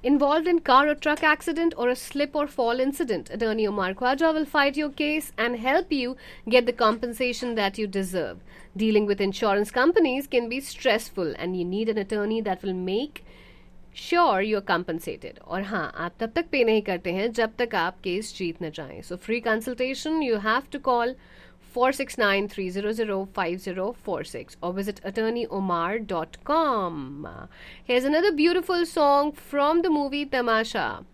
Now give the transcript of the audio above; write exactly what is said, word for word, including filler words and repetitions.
Involved in car or truck accident or a slip or fall incident, Attorney Omar Khwaja will fight your case and help you get the compensation that you deserve. Dealing with insurance companies can be stressful and you need an attorney that will make sure you're compensated. और हाँ, आप तब तक पे नहीं करते हैं जब तक आप केस जीत न जाएं. So free consultation you have to call four six nine three zero zero five zero four six or visit attorney omar dot com. Here's another beautiful song from the movie Tamasha.